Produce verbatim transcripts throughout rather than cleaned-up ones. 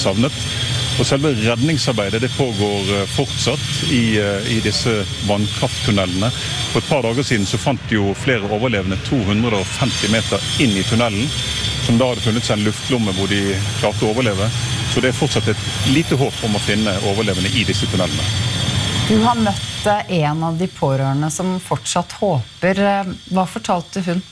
savnet. Og selve redningsarbeidet det pågår fortsatt i, i disse vannkrafttunnelene. For et par dager siden så fant jo flere overlevende to hundre og femti meter inn i tunnelen, som da hadde funnet seg en luftlomme hvor de klarte å overleve. Så det er fortsatt et lite håp om å finne overlevende i disse tunnelene. Du har møtt en av de pårørende som fortsatt håper. Hva fortalte hun?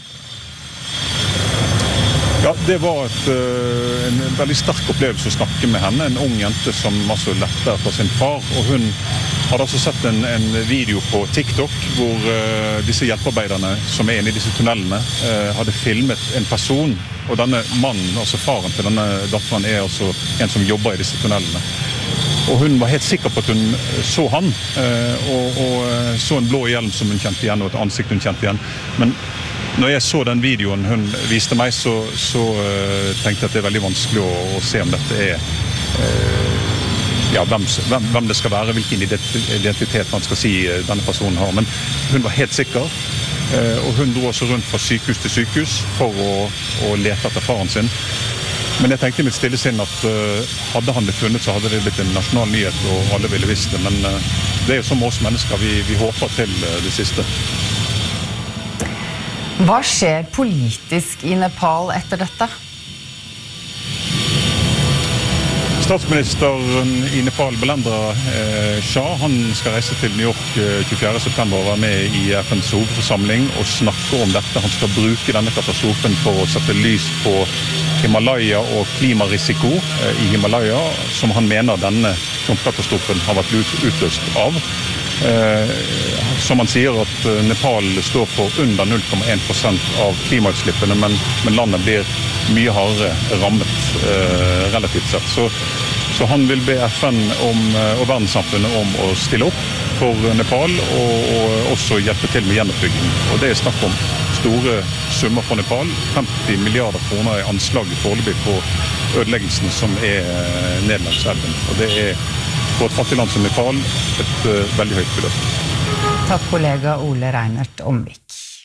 Ja, det var et, en veldig sterk opplevelse å snakke med henne. En ung jente som altså lette etter sin far. Og hun hadde altså sett en, en video på TikTok hvor uh, disse hjelpearbeiderne som er inne i disse tunnelene uh, hadde filmet en person. Og denne mannen, altså faren til denne datteren, er altså en som jobber i disse tunnelene. Og hun var helt sikker på at hun så han, uh, og, og så en blå hjelm som hun kjente igjen, og et ansikt hun kjente igjen. Men når jeg så den videoen hun viste meg, så, så uh, tenkte jeg at det er veldig vanskelig å, å se om dette er uh, ja, hvem, hvem, hvem det skal være, hvilken identitet man skal si denne personen har. Men hun var helt sikker, uh, og hun dro også rundt fra sykehus til sykehus for å, å lete etter faren sin. Men jeg tenkte i mitt stille sinn at uh, hadde han blitt funnet, så hadde det blitt en nasjonal nyhet, og alle ville visst det. Men uh, det er jo som oss mennesker, vi, vi håper til uh, det siste. Hva skjer politisk i Nepal etter dette? Statsministeren i Nepal, Belendra eh, Shah, han skal reise til New York tjuefjerde september og være med i F N's hovedforsamling og snakke om dette. Han skal bruke denne katastrofen for å sette lys på Himalaya og klimarisiko eh, i Himalaya, som han mener denne katastrofen har vært utløst av. Eh, som han sier at Nepal står for under null komma én prosent av klimautslippene, men, men landet blir mye hardere rammet eh, relativt sett. Så, så han vil be F N om, og verdenssamfunnet om å stille opp for Nepal og, og også hjelpe til med gjenoppbygging. Og det er snakk om store summer for Nepal, femti milliarder kroner i anslag foreløpig på ødeleggelsen som er nedenlangs elven. Og det er for et fattig land som Nepal et uh, veldig høyt beløp. Takk kollega Ole Reinert Omvik.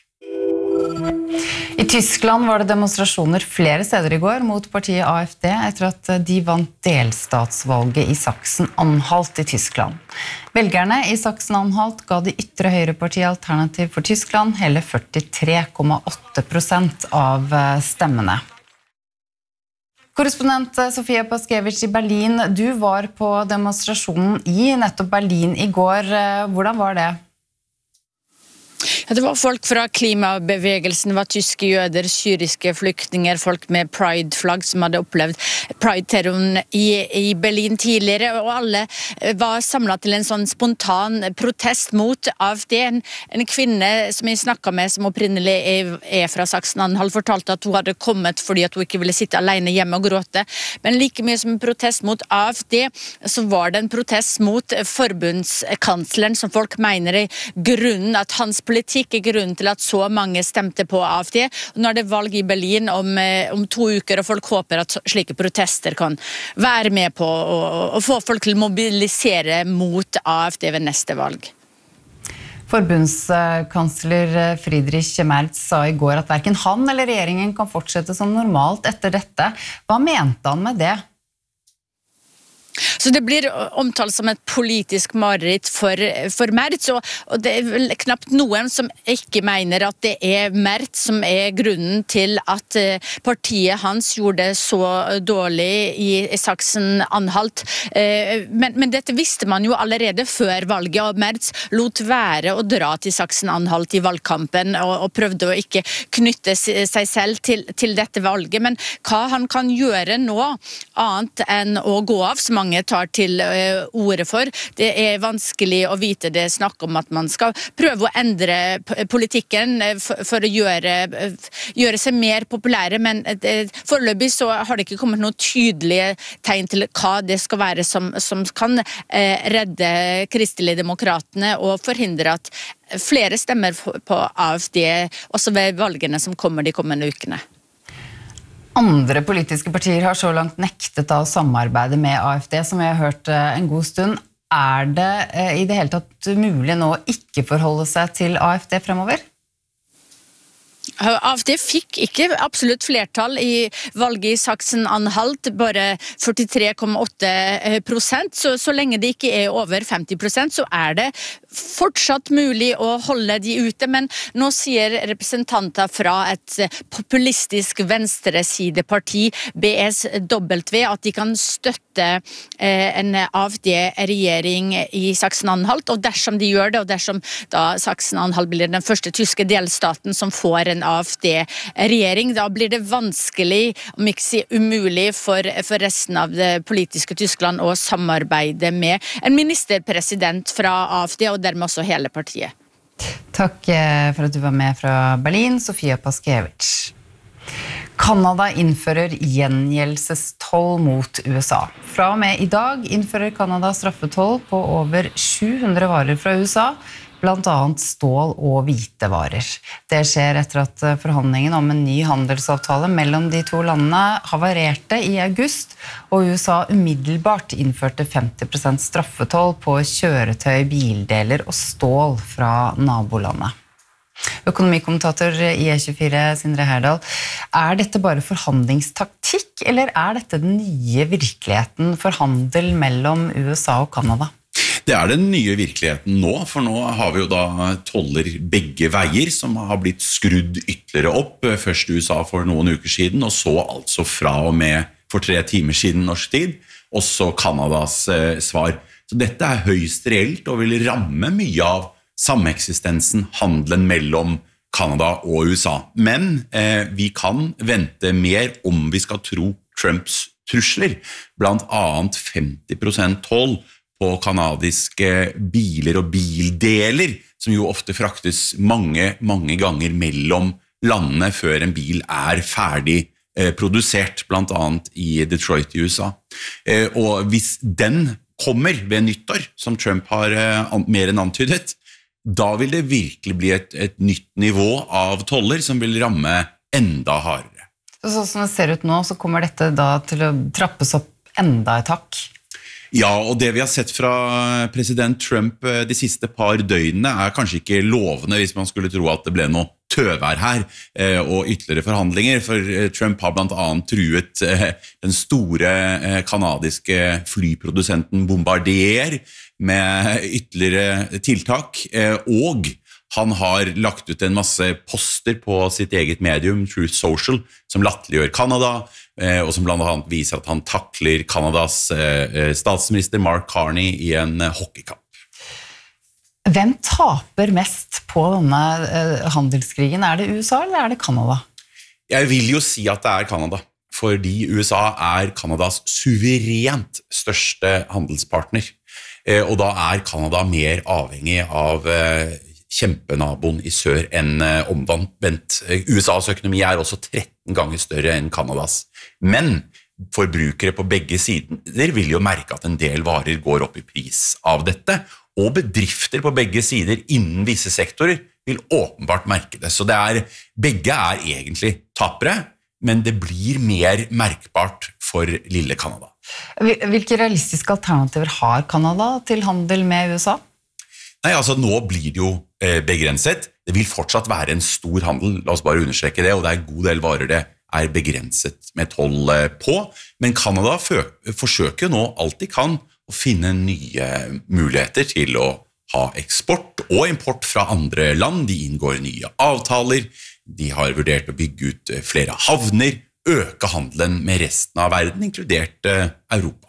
I Tyskland var det demonstrasjoner flere steder i går mot partiet A F D etter at de vant delstatsvalget i Sachsen-Anhalt i Tyskland. Velgerne i Sachsen-Anhalt ga de ytre høyrepartiet Alternativ for Tyskland hele førtitre komma åtte prosent av stemmene. Korrespondent Sofia Paskevich i Berlin, du var på demonstrasjonen i nettopp Berlin i går. Hvordan var det? Ja, det var folk fra klimabevegelsen, det var tyske jøder, syriske flyktninger, folk med pride-flagg som hadde opplevd pride-terroren i, i Berlin tidligere, og alle var samlet til en sånn spontan protest mot A F D. En, en kvinne som jeg snakket med, som opprinnelig er, er fra Sachsen-Anhalt, fortalte at hun hadde kommet fordi at hun ikke ville sitte alene hjemme og gråte. Men like mye som en protest mot A F D, så var det en protest mot forbundskansleren, som folk mener er grunnen at hans politikk er grunnen til at så mange stemte på A F D. Og nå er det valg i Berlin om, om to uker, og folk håper at slike protester kan være med på å, å få folk til å mobilisere mot A F D ved neste valg. Forbundskansler Friedrich Merz sa i går at hverken han eller regjeringen kan fortsette som normalt etter dette. Hva mente han med det? Så det blir omtalt som et politisk mareritt for, for Merz, og, og det er vel knapt noen som ikke mener at det er Merz som er grunnen til at partiet hans gjorde det så dårlig i Sachsen-Anhalt. Men, men dette visste man jo allerede før valget, og Merz lot være å dra til Sachsen-Anhalt i valgkampen og, og prøvde å ikke knytte seg selv til, til dette valget. Men hva han kan gjøre nå, annet enn å gå av, så mange tar til uh, ordet for. Det er vanskelig å vite. Det snakk om at man skal prøve å endre politikken uh, for, for å gjøre, uh, gjøre seg mer populære, men uh, foreløpig så har det ikke kommet noen tydelige tegn til hva det skal være som, som kan uh, redde kristelige demokratene og forhindre at flere stemmer på A F D også ved valgene som kommer de kommende ukene. Andre politiske partier har så langt nektet av å samarbeide med A F D, som vi har hørt en god stund. Er det i det hele tatt mulig nå å ikke forholde seg til A F D fremover? AfD fikk ikke absolutt flertall i valget i Sachsen-Anhalt, bare førtitre komma åtte prosent, så, så lenge det ikke er over femti prosent, så er det fortsatt mulig å holde de ute, men nå sier representanter fra et populistisk venstresideparti, B S W, at de kan støtte eh, en AfD-regjering i Sachsen-Anhalt, og dersom de gjør det, og dersom da Sachsen-Anhalt blir den første tyske delstaten som får en AfD-regjering, da blir det vanskelig, om ikke si umulig, for, for resten av det politiske Tyskland å samarbeide med en ministerpresident fra AfD, og dermed også hele partiet. Takk for at du var med fra Berlin, Sofia Paskevich. Kanada innfører gjengjeldelsestoll mot U S A. Fra og med i dag innfører Kanada straffetoll på over sju hundre varer fra U S A, blant annet stål og hvitevarer. Det skjer etter at forhandlingen om en ny handelsavtale mellom de to landene havarerte i august, og U S A umiddelbart innførte femti prosent straffetoll på kjøretøy, bildeler og stål fra nabolandet. Økonomikommentator i E tjuefire, Sindre Herdal, er dette bare forhandlingstaktikk, eller er dette den nye virkeligheten for handel mellom U S A og Kanada? Det er den nye virkeligheten nå, for nå har vi jo da toller begge veier som har blitt skrudd ytterligere opp, først U S A for noen uker siden, og så altså fra og med for tre timer siden norsk tid, også Kanadas eh, svar. Så dette er høyst reelt og vil ramme mye av sameksistensen, handelen mellom Kanada og U S A. Men eh, vi kan vente mer om vi skal tro Trumps trusler, blant annet femti prosent toll på kanadiske biler og bildeler, som jo ofte fraktes mange, mange ganger mellom landene før en bil er ferdig eh, produsert, blant annet i Detroit i U S A. Eh, og hvis den kommer ved nyttår, som Trump har eh, mer enn antydet, da vil det virkelig bli et, et nytt nivå av toller som vil ramme enda hardere. Så sånn som det ser ut nå, så kommer dette da til å trappes opp enda et hakk? Ja, og det vi har sett fra president Trump de siste par døgnene er kanskje ikke lovende hvis man skulle tro at det ble noe tøvær her og ytterligere forhandlinger, for Trump har blant annet truet den store kanadiske flyprodusenten Bombardier med ytterligere tiltak, og han har lagt ut en masse poster på sitt eget medium, Truth Social, som latterliggjør Kanada, og som blant annet viser at han takler Kanadas statsminister Mark Carney i en hockeykamp. Hvem taper mest på denne handelskrigen? Er det U S A eller er det Kanada? Jeg vil jo si at det er Kanada, fordi U S A er Kanadas suverent største handelspartner, og da er Kanada mer avhengig av kjempenaboen i sør enn omvendt. U S A's økonomi er også tretten ganger større enn Kanadas. Men forbrukere på begge sider vil jo merke at en del varer går opp i pris av dette, og bedrifter på begge sider innen visse sektorer vil åpenbart merke det. Så det er, begge er egentlig tapere, men det blir mer merkbart for lille Kanada. Hvilke realistiske alternativer har Kanada til handel med U S A? Nei, altså nå blir det jo eh, begrenset. Det vil fortsatt være en stor handel, la oss bare understreke det, og det er en god del varer det er begrenset med toll eh, på. Men Kanada forsøker nå alt de kan å finne nye muligheter til å ha eksport og import fra andre land. De inngår nye avtaler, de har vurdert å bygge ut flere havner, øke handelen med resten av verden, inkludert eh, Europa.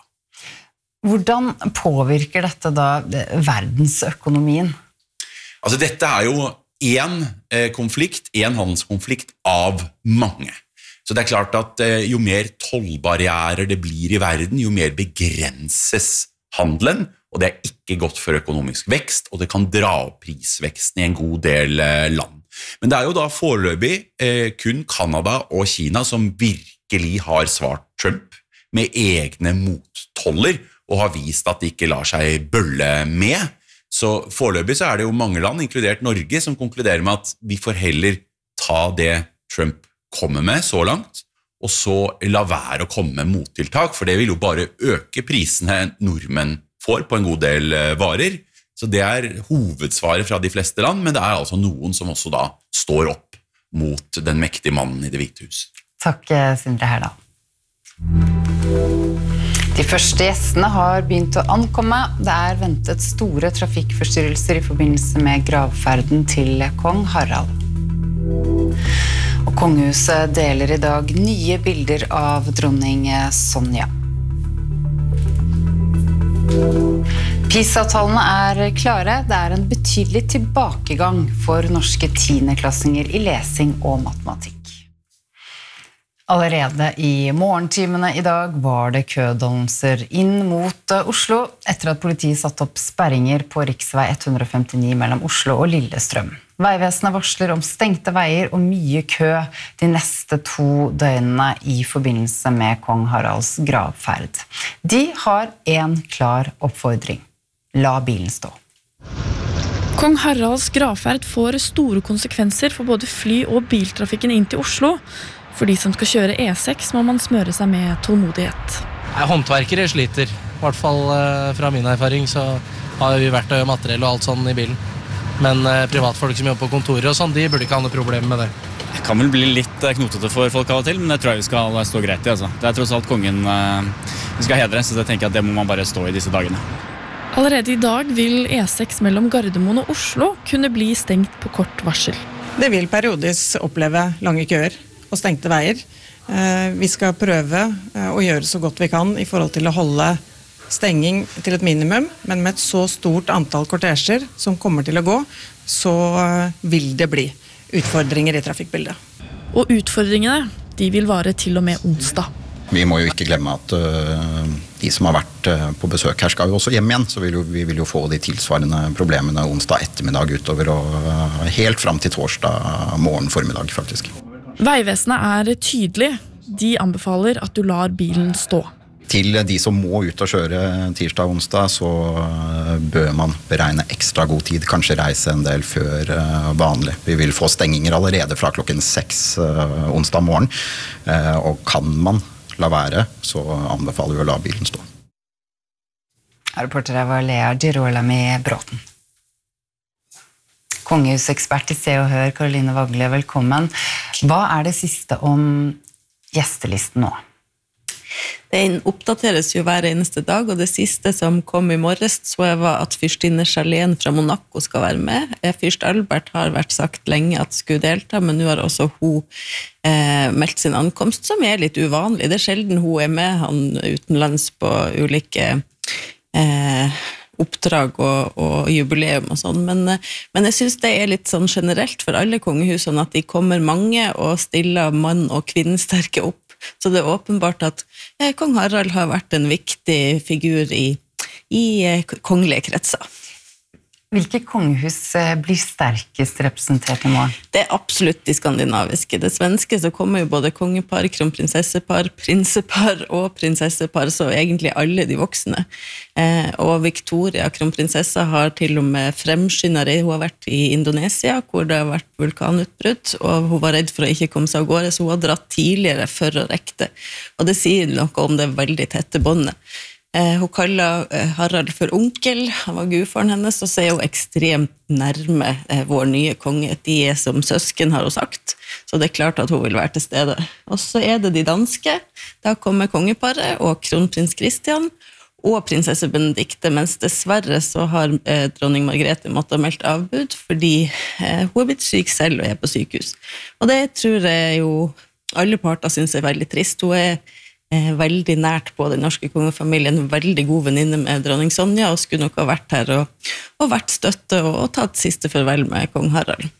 Hvordan påvirker dette da verdensøkonomien? Altså dette er jo en eh, konflikt, en handelskonflikt av mange. Så det er klart at eh, jo mer tollbarrierer det blir i verden, jo mer begrenses handelen, og det er ikke godt for økonomisk vekst, og det kan dra opp prisveksten i en god del eh, land. Men det er jo da foreløpig eh, kun Kanada og Kina som virkelig har svart Trump med egne mottoller, og har vist at de ikke lar seg bølle med. Så foreløpig så er det jo mange land, inkludert Norge, som konkluderer med at vi får heller ta det Trump kommer med så langt, og så la være å komme med mottiltak, for det vil jo bare øke prisene nordmenn får på en god del varer. Så det er hovedsvaret fra de fleste land, men det er altså noen som også da står opp mot den mektige mannen i det hvite hus. Takk, Sindre Herdal. De første gjestene har begynt å ankomme. Det er ventet store trafikkforstyrrelser i forbindelse med gravferden til kong Harald. Og kongehuset deler i dag nye bilder av dronning Sonja. PISA-tallene er klare. Det er en betydelig tilbakegang for norske tiendeklassinger i lesing og matematikk. Allerede i morgentimene i dag var det kødannelser inn mot Oslo etter at politiet satte opp sperringer på riksvei ett hundre femtini mellom Oslo og Lillestrøm. Veivesenet varsler om stengte veier og mye kø de neste to døgnene i forbindelse med kong Haralds gravferd. De har en klar oppfordring. La bilen stå. Kong Haralds gravferd får store konsekvenser for både fly- og biltrafikken inn til Oslo. For de som skal kjøre E seks må man smøre seg med tålmodighet. Håndverkere sliter. I hvert fall fra min erfaring så har vi verktøy og materiell og alt sånn i bilen. Men privatfolk som jobber på kontorer og sånn, de burde ikke ha noe problem med det. Det kan vel bli litt knotete for folk av og til, men det tror jeg vi skal stå greit i. Altså. Det er tross alt kongen vi skal hedre, så jeg tenker at det må man bare stå i disse dagene. Allerede i dag vil E seks mellom Gardermoen og Oslo kunne bli stengt på kort varsel. Det vil periodisk oppleve lange køer og stengte veier. Vi skal prøve å gjøre så godt vi kan i forhold til å holde stenging til et minimum, men med et så stort antall kortesjer som kommer til å gå, så vil det bli utfordringer i trafikkbildet. Og utfordringene, de vil vare til og med onsdag. Vi må jo ikke glemme at uh, de som har vært uh, på besøk her skal jo også hjem igjen, så vil jo, vi vil jo få de tilsvarende problemene onsdag ettermiddag utover og uh, helt frem til torsdag morgen formiddag faktisk. Veivesenet er tydelig. De anbefaler at du lar bilen stå. Til de som må ut og kjøre tirsdag og onsdag, så bør man beregne ekstra god tid, kanskje reise en del før vanlig. Vi vil få stenginger allerede fra klokken seks onsdag morgen, og kan man la være, så anbefaler vi å la bilen stå. Reportere var Lea Girolami Bråten. Kongehusekspert i Se og Hør, Karoline Vagle, velkommen. Hva er det siste om gjestelisten nå? Den oppdateres jo hver eneste dag, og det siste som kom i morges så jeg var at fyrstinne Charlene fra Monaco skal være med. Fyrst Albert har vært sagt lenge at skulle delta, men nå har også hun eh, meldt sin ankomst, som er litt uvanlig. Det er sjelden hun er med, han utenlands på ulike eh, oppdrag og, og jubileum og sånn, men, men jeg synes det er litt sånn generelt for alle kongehusene at de kommer mange og stiller mann- og kvinnesterke opp. Så det er åpenbart at eh, kong Harald har vært en viktig figur i, i eh, kongelige kretser. Hvilke kongehus blir sterkest representert i morgen? Det er absolutt de skandinaviske. Det svenske så kommer jo både kongepar, kronprinsessepar, prinsepar og prinsessepar, så egentlig alle de voksne. Eh, og Victoria, kronprinsessa, har til og med fremskyndere. Hun har vært i Indonesia, hvor det har vært vulkanutbrudd, og hun var redd for å ikke komme seg av gårde, så hun har dratt tidligere for å rekke det. Og det sier noe om det veldig tette båndet. Eh, hun kaller eh, Harald for onkel, han var gudfaren hennes, og så er hun ekstremt nærme eh, vår nye konge. De er som søsken, har hun sagt, så det er klart at hun vil være til stede. Og så er det de danske, da kommer kongeparet og kronprins Christian og prinsesse Benedikte, mens dessverre så har eh, dronning Margrethe måttet ha meldt avbud, fordi eh, hun er blitt syk selv og er på sykehus. Og det tror jeg jo alle parter synes er veldig trist. Hun er Eh, veldig nært på den norske kongefamilien, veldig god venninne med dronning Sonja, og skulle nok ha vært her og, og vært støtte og, og tatt siste farvel med kong Harald.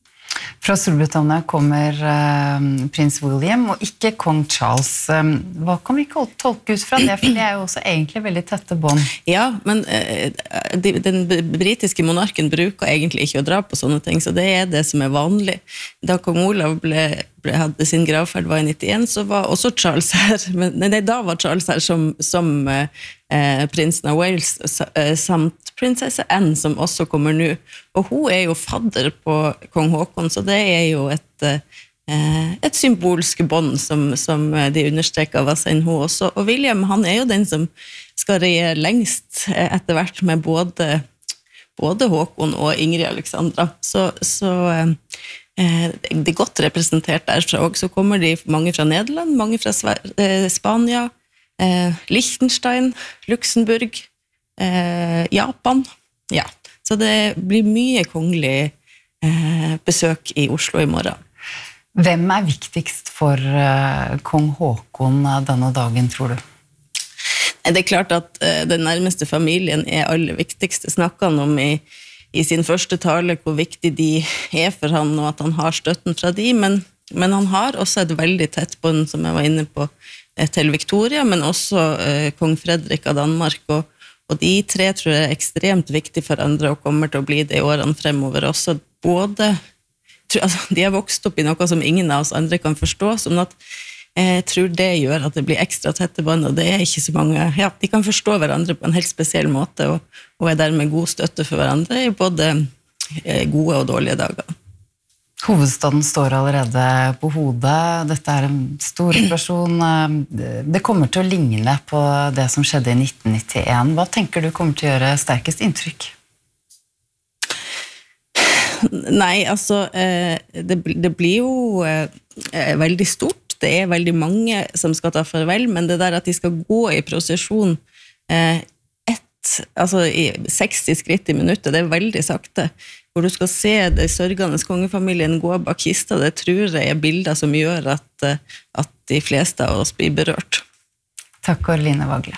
Fra Storbritannia kommer uh, prins William og ikke kong Charles. Um, hva kan vi tolke ut fra det? For det er jo også egentlig veldig tette bånd. Ja, men uh, de, den britiske monarken bruker egentlig ikke å dra på sånne ting, så det er det som er vanlig. Da kong Olav ble, ble, hadde sin gravferd var i nittien, så var også Charles her, men nei, da var Charles her som, som uh, eh, prinsen av Wales, uh, samt prinsesse Anne, som også kommer nå. Og hun er jo fadder på kong Håkon, så det er jo et, eh, et symbolsk bånd som, som de understreker av Vassen hun også. Og William, han er jo den som skal reie lengst etter hvert med både, både Håkon og Ingrid Alexandra. Så, så det er godt representert derfra, og så kommer de mange fra Nederland, mange fra Spania, Liechtenstein, Luxemburg, Japan, ja. Så det blir mye kongelig besøk i Oslo i morgen. Hvem er viktigst for kong Håkon denne dagen, tror du? Det er klart at den nærmeste familien er aller viktigste. Snakket han om i, i sin første tale hvor viktig de er for han, og at han har støtten fra de, men, men han har også et veldig tett bånd, som jeg var inne på, til Victoria, men også eh, kong Fredrik av Danmark, og, og de tre tror jeg er ekstremt viktige for andre, og kommer til å bli det i årene fremover også. Både, altså, de har vokst opp i noe som ingen av oss andre kan forstå, sånn at jeg tror det gjør at det blir ekstra tette bånd, og det er ikke så mange, ja, de kan forstå hverandre på en helt spesiell måte, og, og er dermed god støtte for hverandre i både gode og dårlige dager. Hovedstaden står allerede på hodet, dette er en stor operasjon, det kommer til å ligne på det som skjedde i nitten nittien. Hva tenker du kommer til å gjøre sterkest inntrykk? Nei, altså, det, det blir jo veldig stort. Det er veldig mange som skal ta farvel, men det der at de skal gå i prosesjon eh, ett, altså i seksti skritt i minuttet, det er veldig sakte. Hvor du skal se det sørgende kongefamilien gå bak kista, det tror jeg er bilder som gjør at, at de fleste av oss blir berørt. Takk, Karoline Vagle.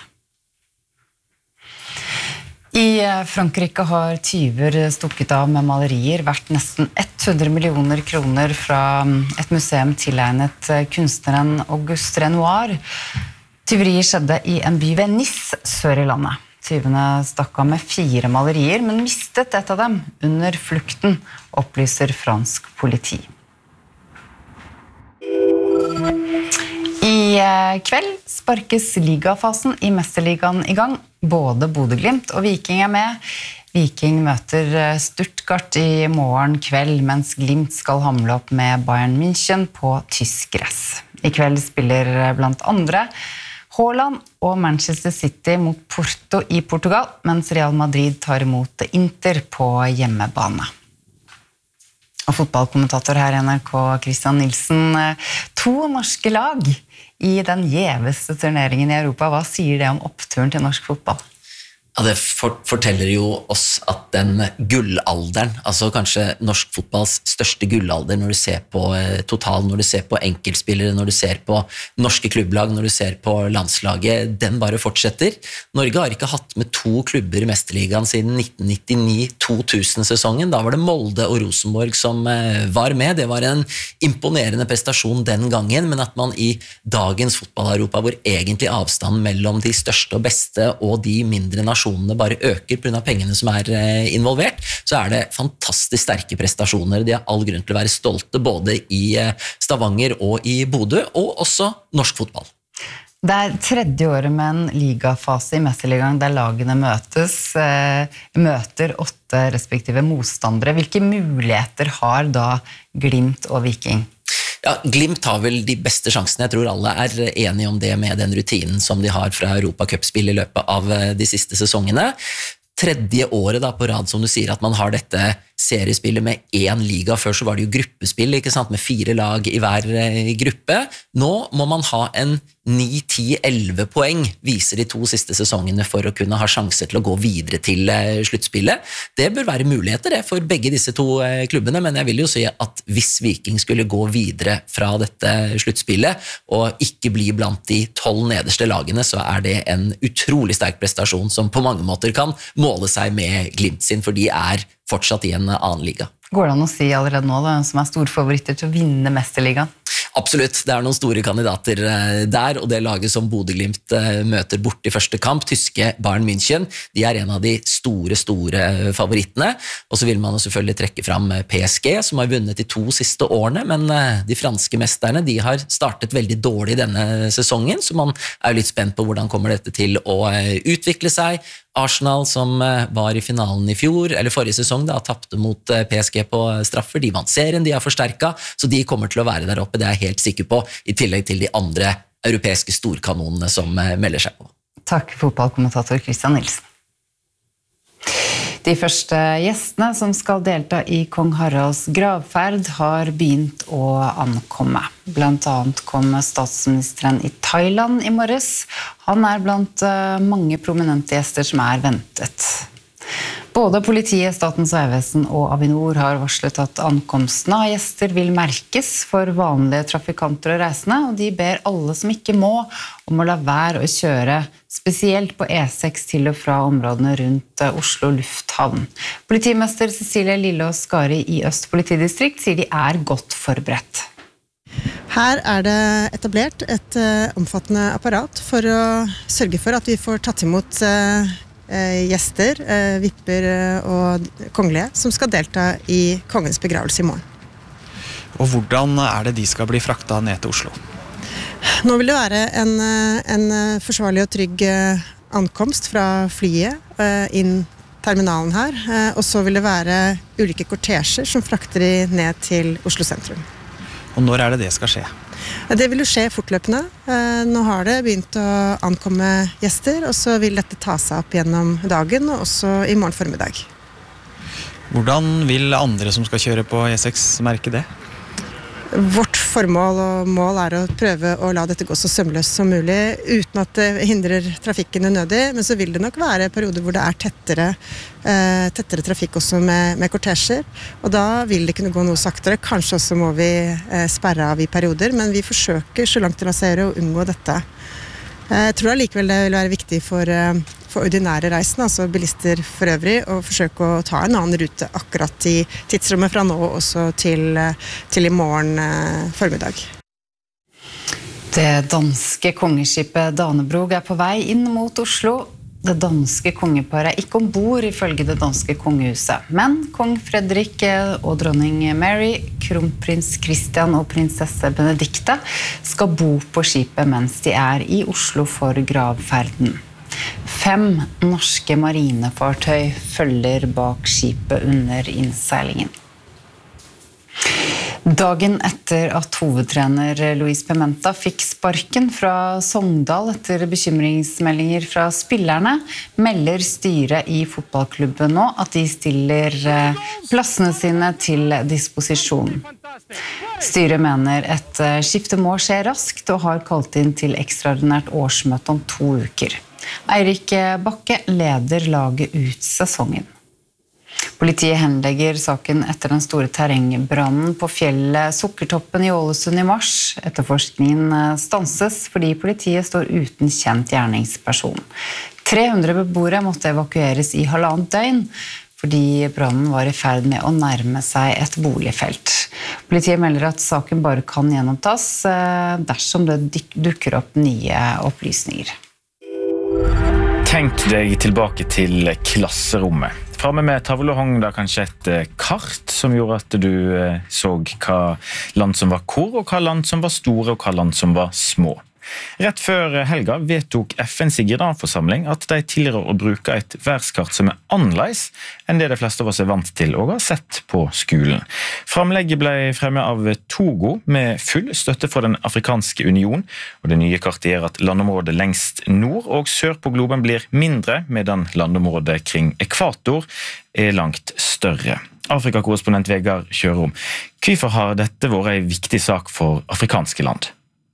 I Frankrike har tyver stukket av med malerier verdt nesten hundre millioner kroner fra et museum tilegnet kunstneren Auguste Renoir. Tyveriet skjedde i en by ved Nice, sør i landet. Tyvene stakk av med fire malerier, men mistet et av dem under flukten, opplyser fransk politi. I kveld sparkes ligafasen i Mesterligaen i gang. Både Bodø/Glimt og Viking er med. Viking møter Stuttgart i morgen kveld, mens Glimt skal hamle opp med Bayern München på tysk gress. I kveld spiller blant andre Haaland og Manchester City mot Porto i Portugal, mens Real Madrid tar imot Inter på hjemmebane. Og fotballkommentator her i N R K, Christian Nilsen. To norske lag i den gjeveste turneringen i Europa. Hva sier det om oppturen til norsk fotball? Ja, det forteller jo oss at den gullalderen, altså kanskje norsk fotballs største gullalder når du ser på total, når du ser på enkeltspillere, når du ser på norske klubblag, når du ser på landslaget, den bare fortsetter. Norge har ikke hatt med to klubber i Mesterligaen siden nitten nittini to tusen-sesongen. Da var det Molde og Rosenborg som var med. Det var en imponerende prestasjon den gangen, men at man i dagens fotball-Europa, hvor egentlig avstanden mellom de største og beste og de mindre nasjonene bare øker på grunn av pengene som er involvert, så er det fantastisk sterke prestasjoner. De har all grunn til å være stolte både i Stavanger og i Bodø, og også norsk fotball. Det er tredje året med en ligafase i Mesterligaen der lagene møtes, møter åtte respektive motstandere. Hvilke muligheter har da Glimt og Viking? Ja, Glimt har vel de beste sjansene. Jeg tror alle er enige om det med den rutinen som de har fra Europa-cupspill i løpet av de siste sesongene. Tredje året da på rad, som du sier, at man har dette seriespillet med én liga. Før så var det jo gruppespill, ikke sant, med fire lag i hver gruppe. Nå må man ha en ni, ti, elleve poeng, viser de to siste sesongene, for å kunne ha sjanser til å gå videre til sluttspillet. Det bør være muligheter det for begge disse to klubbene, men jeg vil jo si at hvis Viking skulle gå videre fra dette sluttspillet, og ikke bli blant de tolv nederste lagene, så er det en utrolig sterk prestasjon som på mange måter kan måle seg med Glimt sin, for de er fortsatt i en annen liga. Går det an å si allerede nå da, som er storfavoritter til å vinne Mesterligaen? Absolutt, det er noen store kandidater der, og det laget som Bodø/Glimt møter bort i første kamp, tyske Bayern München, de er en av de store, store favorittene, og så vil man selvfølgelig trekke fram P S G, som har vunnet de to siste årene, men de franske mesterne, de har startet veldig dårlig denne sesongen, så man er litt spent på hvordan kommer dette til å utvikle seg. Arsenal, som var i finalen i fjor, eller forrige sesong, da, tappte mot P S G på straffer. De vant serien, de har forsterket, så de kommer til å være der oppe, det er jeg helt sikker på, i tillegg til de andre europeiske storkanonene som melder seg på. Takk, fotballkommentator Christian Nilsen. De første gjestene som skal delta i kong Haralds gravferd har begynt å ankomme. Blant annet kom statsministeren i Thailand i morges. Han er blant mange prominente gjester som er ventet. Både politiet, Statens vegvesen og Avinor har varslet at ankomsten av gjester vil merkes for vanlige trafikanter og reisende, og de ber alle som ikke må om å la være å kjøre, spesielt på E seks til og fra områdene rundt Oslo lufthavn. Politimester Cecilie Lillås Skari i Øst politidistrikt sier de er godt forberedt. Her er det etablert et omfattende apparat for å sørge for at vi får tatt imot gjester, vipper og kongelige som skal delta i kongens begravelse i morgen. Og hvordan er det de skal bli fraktet ned til Oslo? Nå vil det være en, en forsvarlig og trygg ankomst fra flyet inn terminalen her, og så vil det være ulike kortesjer som frakter de ned til Oslo sentrum. Og når er det det skal skje? Det vil jo skje fortløpende. Nå har det begynt å ankomme gjester, og så vil dette ta seg opp gjennom dagen, og også i morgen formiddag. Hvordan vil andre som skal kjøre på E seks merke det? Vårt formål og mål er å prøve å la dette gå så sømløst som mulig, uten at det hindrer trafikken unødig, men så vil det nok være perioder hvor det er tettere, eh, tettere trafikk også med, med kortesjer, og da vil det kunne gå noe saktere. Kanskje også må vi eh, sperre av i perioder, men vi forsøker så langt det lar seg gjøre å unngå dette. Jeg tror allikevel det vil være viktig for, for ordinære reisende, altså bilister for øvrig, å forsøke å ta en annen rute akkurat i tidsrommet fra nå også til, til i morgen eh, formiddag. Det danske kongeskipet Danebrog er på vei inn mot Oslo. Det danske kongeparet er ikke ombord ifølge det danske kongehuset, men kong Fredrik og dronning Mary, kronprins Christian og prinsesse Benedikte skal bo på skipet mens de er i Oslo for gravferden. Fem norske marinefartøy følger bak skipet under innseilingen. Dagen etter at hovedtrener Luis Pimenta fikk sparken fra Sogndal etter bekymringsmeldinger fra spillerne, melder styret i fotballklubben nå at de stiller plassene sine til disposisjon. Styret mener et skifte må skje raskt og har kalt inn til ekstraordinært årsmøte om to uker. Eirik Bakke leder laget ut sesongen. Politiet henlegger saken etter den store terrengbrannen på fjellet Sukkertoppen i Ålesund i mars. Etterforskningen stanses fordi politiet står uten kjent gjerningsperson. tre hundre beboere måtte evakueres i halvannet døgn fordi brannen var i ferd med å nærme seg et boligfelt. Politiet melder at saken bare kan gjenopptas dersom det dukker opp nye opplysninger. Tenk deg tilbake til klasserommet. Framme med tavle hang da kanskje et kart som gjorde at du så hva land som var hvor, og hva land som var store, og hva land som var små. Rett før helga vedtok F N sin generalforsamling at de tilrår å bruke et værskart som er annerledes enn det de fleste av oss er vant til og har sett på skolen. Framlegget ble fremmet av Togo med full støtte fra den afrikanske union, og det nye kartet gjør at landområdet lengst nord og sør på globen blir mindre, medan landområdet kring ekvator er langt større. Afrikakorrespondent Vegard Kjørom, hvorfor har dette vært en viktig sak for afrikanske land?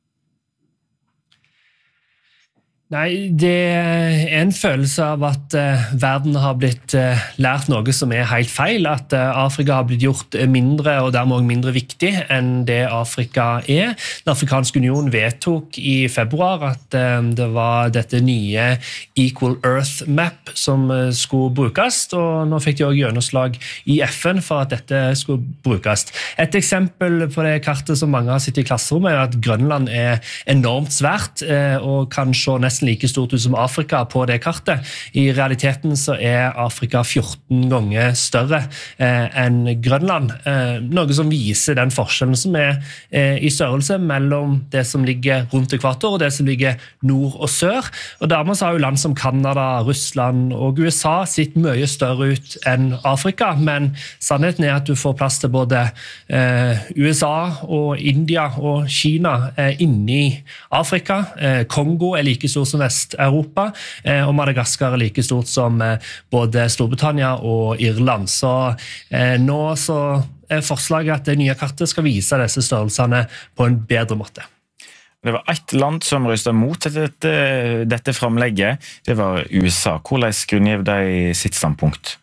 Nei, det er en følelse av at uh, verden har blitt uh, lært noe som er helt feil, at uh, Afrika har blitt gjort mindre og dermed også mindre viktig enn det Afrika er. Den afrikanske union vedtok i februar at uh, det var dette nye Equal Earth Map som uh, skulle brukes, og nå fikk de også gjennomslag i F N for at dette skulle brukes. Et eksempel på det kartet som mange har sett i klasserommet er at Grønland er enormt svært uh, og kan se nesten like stort ut som Afrika på det kartet. I realiteten så er Afrika fjorten ganger større eh, enn Grønland, eh, noe som viser den forskjellen som er eh, i størrelse mellom det som ligger rundt ekvator og det som ligger nord og sør. Og dermed så har jo land som Kanada, Russland og U S A sett mye større ut enn Afrika, men sannheten er at du får plass til både eh, U S A og India og Kina eh, inni Afrika. Eh, Kongo er like stor som Vest-Europa, og Madagaskar er like stort som både Storbritannia og Irland. Så nå så er forslaget at det nye kartet skal vise disse størrelsene på en bedre måte. Det var ett land som røstet mot dette, dette framlegget, det var U S A. Hvordan grunngjev de sitt standpunkt?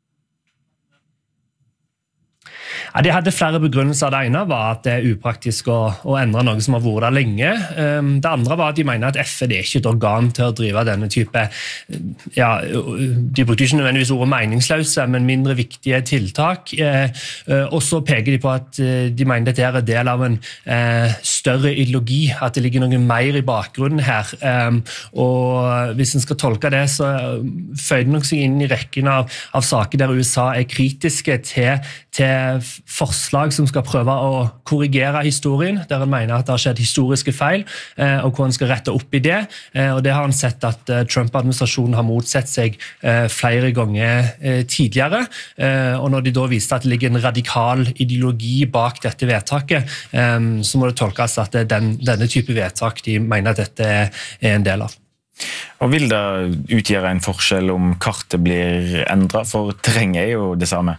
Ja, de hadde flere begrunnelser. Det ene var at det er upraktisk å, å endre noe som har vært der lenge. Det andre var at de mener at F N er ikke et organ til å drive denne type, ja, de brukte ikke nødvendigvis ordet meningsløse, men mindre viktige tiltak. Og så peker de på at de mener dette er en del av en større ideologi, at det ligger noe mer i bakgrunnen her. Og hvis en skal tolke det, så føyer det nok seg inn i rekken av, av saker der U S A er kritiske til, til forslag som skal prøve å korrigere historien, der han mener at det har skjedd historiske feil, og hvor han skal rette opp i det. Og det har han sett at Trump-administrasjonen har motsett seg flere ganger tidligere. Og når de da viste at det ligger en radikal ideologi bak dette vedtaket, så må det tolkes at det er den, denne type vedtak de mener at dette er en del av. Og vil det utgjøre en forskjell om kartet blir endret, for terrenget er jo det samme?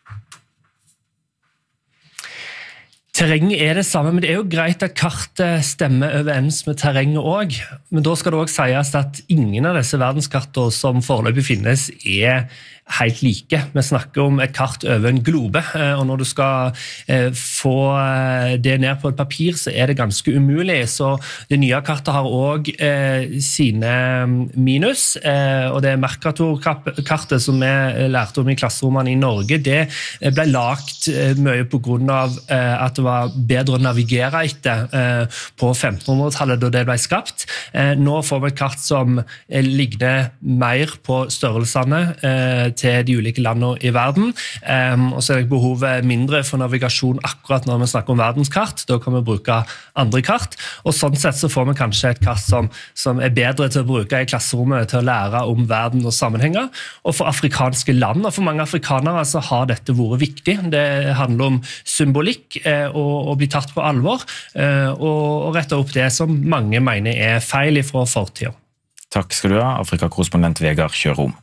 Terrenget er det samme, men det er jo greit at kartet stemmer overens med terrenget også. Men da skal det også sies at ingen av disse verdenskartene som foreløpig finnes er helt like. Vi snakker om et kart over en globe, og når du skal få det ned på et papir, så er det ganske umulig. Så det nye kartet har også sine minus, og det Mercator-kartet som vi lærte om i klasserommene i Norge, det ble lagt mye på grunn av at det var bedre å navigere etter på femtenhundretallet da det ble skapt. Nå får vi et kart som ligner mer på størrelsene til de ulike landene i verden, um, og så er det behovet mindre for navigasjon akkurat når vi snakker om verdenskart. Da kan vi bruke andre kart, og sånn sett så får vi kanskje et kart som, som er bedre til å bruke i klasserommet til å lære om verden og sammenhenger. Og for afrikanske land, og for mange afrikanere, så har dette vært viktig. Det handler om symbolikk eh, og, og bli tatt på alvor, eh, og, og rette opp det som mange mener er feil fra fortiden. Takk skal du ha, Afrika-korrespondent Vegard Kjørom.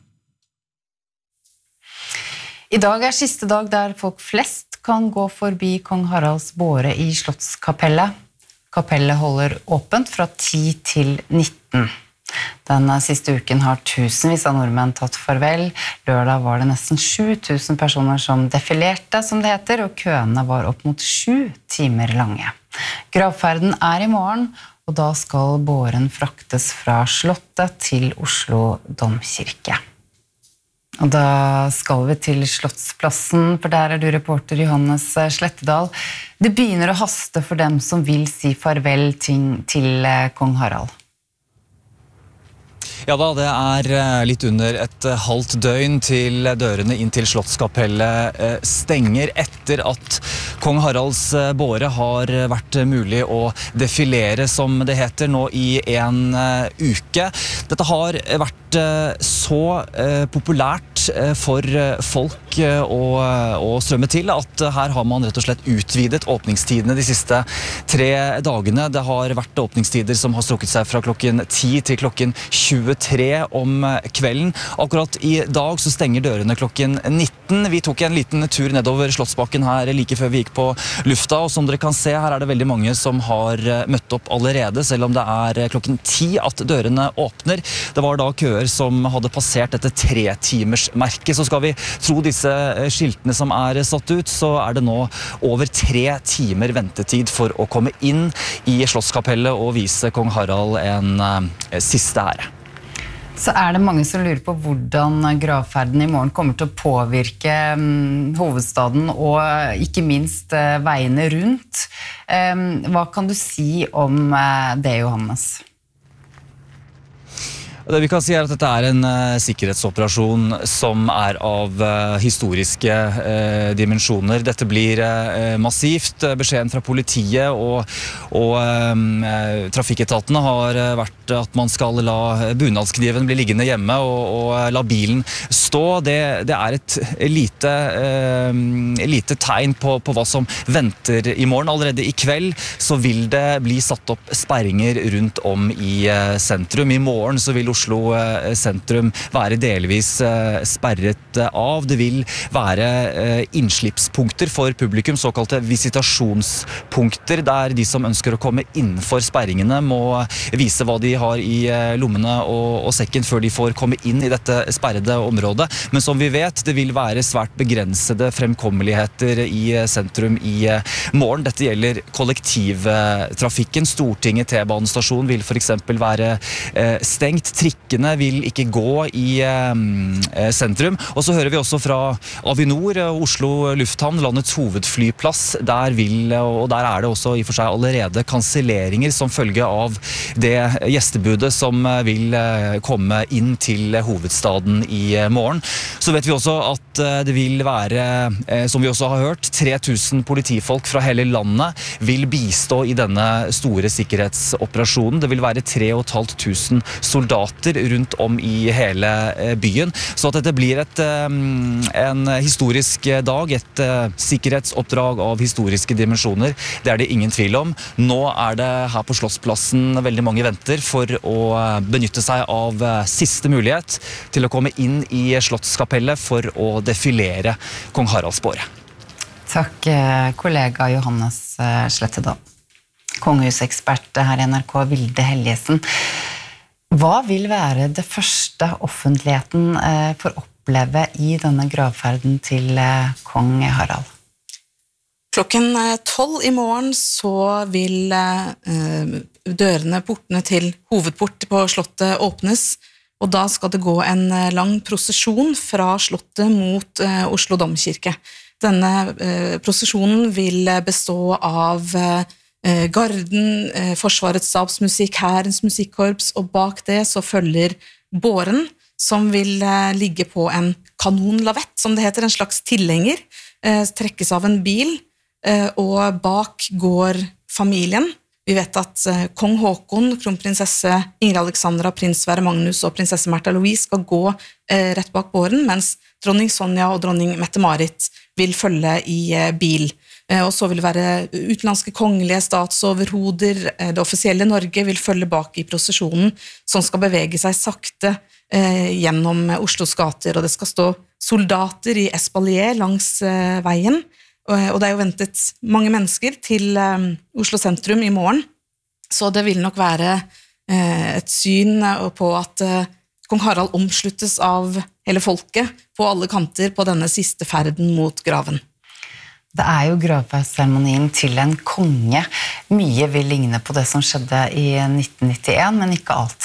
I dag er siste dag der folk flest kan gå forbi Kong Haralds båre i Slottskapellet. Kapellet holder åpent fra ti til nitten. Den siste uken har tusenvis av nordmenn tatt farvel. Lørdag var det nesten sju tusen personer som defilerte, som det heter, og køene var opp mot sju timer lange. Gravferden er i morgen, og da skal båren fraktes fra Slottet til Oslo Domkirke. Og da skal vi til Slottsplassen, for der er du reporter Johannes Slettedal. Det begynner å haste for dem som vil si farvel til, til Kong Harald. Ja da, det er litt under et halvt døgn til dørene inn til Slottskapellet stenger etter at Kong Haralds båre har vært mulig å defilere, som det heter, nå i en uke. Dette har vært så populært for folk å, å strømme til at her har man rett og slett utvidet åpningstidene de siste tre dagene. Det har vært åpningstider som har strukket seg fra klokken ti til klokken tjuetre om kvelden. Akkurat i dag så stenger dørene klokken nitten. Vi tok en liten tur nedover Slottsbakken her like før vi gikk på lufta, og som dere kan se, her er det veldig mange som har møtt opp allerede, selv om det er klokken ti at dørene åpner. Det var da køer som hadde passert dette tre-timers-merket. Så skal vi tro disse skiltene som er satt ut, så er det nå over tre timer ventetid for å komme inn i Slottskapellet og vise Kong Harald en uh, siste ære. Så er det mange som lurer på hvordan gravferden i morgen kommer til å påvirke um, hovedstaden og ikke minst uh, veiene rundt. Um, hva kan du si om uh, det, Johannes? Det vi kan si er at dette er en uh, sikkerhetsoperasjon som er av uh, historiske uh, dimensjoner. Dette blir uh, massivt. Beskjeden fra politiet og, og um, uh, trafikketatene har uh, vært at man skal la bunadskniven bli liggende hjemme og, og uh, la bilen stå. Det, det er et lite, uh, lite tegn på, på hva som venter i morgen. Allerede i kveld så vil det bli satt opp sperringer rundt om i uh, sentrum. I morgen så vil Oslo sentrum være delvis sperret av. Det vil være innslippspunkter for publikum, såkalte visitasjonspunkter, der de som ønsker å komme innenfor sperringene må vise hva de har i lommene og, og sekken før de får komme inn i dette sperrede området. Men som vi vet, det vil være svært begrensede fremkommeligheter i sentrum i morgen. Dette gjelder kollektivtrafikken. Stortinget T-banestasjon vil for eksempel være stengt. Trikkene vil ikke gå i eh, sentrum. Og så hører vi også fra Avinor, Oslo Lufthavn, landets hovedflyplass. Der vil, og der er det også i for seg allerede kanselleringer som følge av det gjestebudet som vil komme inn til hovedstaden i morgen. Så vet vi også at det vil være, eh, som vi også har hørt, tre tusen politifolk fra hele landet vil bistå i denne store sikkerhetsoperasjonen. Det vil være tre og et halvt tusen soldater rundt om i hele byen. Så at dette blir et, en historisk dag, et sikkerhetsoppdrag av historiske dimensjoner, det er det ingen tvil om. Nå er det her på Slottsplassen veldig mange venter for å benytte seg av siste mulighet til å komme inn i Slottskapellet for å defilere kong Haralds båre. Takk, kollega Johannes Slettedal. Kongehusekspert her i N R K, Vilde Helgesen. Hva vil være det første offentligheten eh, får oppleve i denne gravferden til eh, kong Harald? Klokken tolv i morgen så vil eh, dørene, portene til hovedport på slottet åpnes, og da skal det gå en lang prosesjon fra slottet mot eh, Oslo Domkirke. Denne eh, prosesjonen vil bestå av eh, Garden, Forsvarets stabsmusikk, Hærens musikkorps, og bak det så følger båren, som vil ligge på en kanonlavett, som det heter, en slags tilhenger, trekkes av en bil, og bak går familien. Vi vet at kong Håkon, kronprinsesse Ingrid Alexandra, prins Sverre Magnus og prinsesse Märtha Louise skal gå rett bak båren, mens dronning Sonja og dronning Mette-Marit vil følge i bil. Og så vil det være utenlandske kongelige statsoverhoder. Det offisielle Norge vil følge bak i prosesjonen, som skal bevege seg sakte eh, gjennom Oslos gater, og det skal stå soldater i espalier langs eh, veien, og det er jo ventet mange mennesker til eh, Oslo sentrum i morgen, så det vil nok være eh, et syn på at eh, kong Harald omsluttes av hele folket på alle kanter på denne siste ferden mot graven. Det er jo gravferdsseremonien til en konge. Mye vil ligne på det som skjedde i nitten nittien, men ikke alt.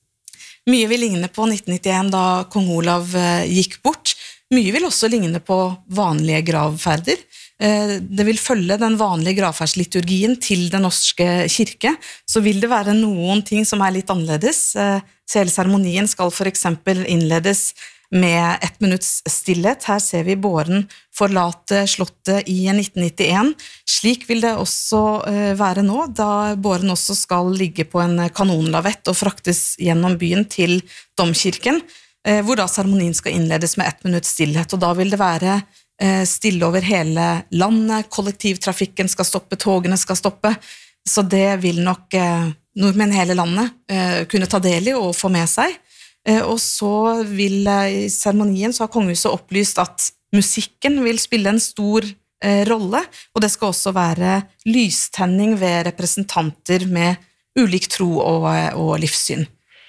Mye vil ligne på nitten nittien da kong Olav gikk bort. Mye vil også ligne på vanlige gravferder. Det vil følge den vanlige gravferdsliturgien til den norske kirke. Så vil det være noen ting som er litt annerledes. Hele seremonien skal for eksempel innledes med ett minutts stillhet. Her ser vi båren forlate slottet i nitten nittien. Slik vil det også være nå, da båren også skal ligge på en kanonlavett og fraktes gjennom byen til Domkirken, hvor da seremonien skal innledes med ett minutts stillhet. Og da vil det være stille over hele landet, kollektivtrafikken skal stoppe, togene skal stoppe, så det vil nok nordmenn i hele landet kunne ta del i og få med seg. Og så vil i seremonien så har kongehuset opplyst at musikken vil spille en stor eh, rolle, og det skal også være lystenning ved representanter med ulik tro og, og livssyn.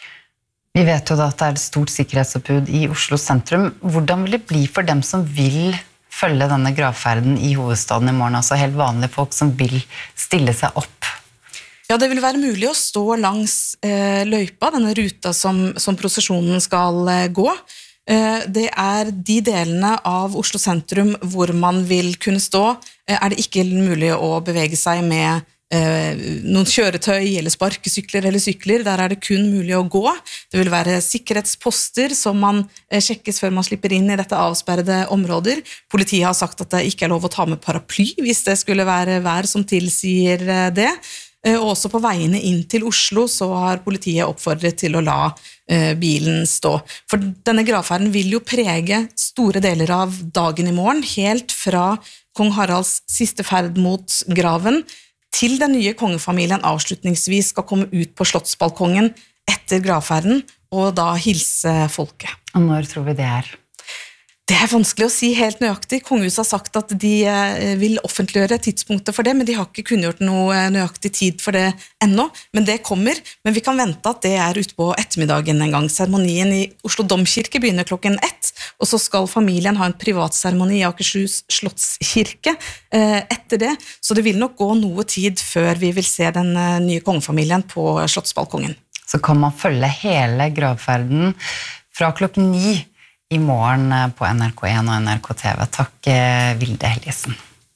Vi vet jo da at det er et stort sikkerhetsoppbud i Oslo sentrum. Hvordan vil det bli for dem som vil følge denne gravferden i hovedstaden i morgen, altså helt vanlige folk som vil stille seg opp? Ja, det vil være mulig å stå langs eh, løypa, denne ruta som, som prosesjonen skal eh, gå. Eh, det er de delene av Oslo sentrum hvor man vil kunne stå, eh, er det ikke mulig å bevege seg med noen kjøretøy eller sparkesykler eller sykler, der er det kun mulig å gå. Det vil være sikkerhetsposter som man sjekkes før man slipper inn i dette avsperrede områder. Politiet har sagt at det ikke er lov å ta med paraply hvis det skulle være vær som tilsier det. Og også på veiene inn til Oslo så har politiet oppfordret til å la bilen stå. For denne gravferden vil jo prege store deler av dagen i morgen, helt fra kong Haralds siste ferd mot graven, til den nye kongefamilien avslutningsvis skal komme ut på slottsbalkongen etter gravferden, og da hilse folket. Og når tror vi det er? Det er vanskelig å si helt nøyaktig. Kongehuset har sagt at de vil offentliggjøre tidspunktet for det, men de har ikke kunngjort noe nøyaktig tid for det ennå. Men det kommer, men vi kan vente at det er ute på ettermiddagen en gang. Seremonien i Oslo Domkirke begynner klokken ett, og så skal familien ha en privatseremoni i Akershus Slottskirke etter det. Så det vil nok gå noe tid før vi vil se den nye kongefamilien på slottsbalkongen. Så kan man følge hele gravferden fra klokken ni i morgen på N R K en og N R K T V. Takk, Vilde Helgesen.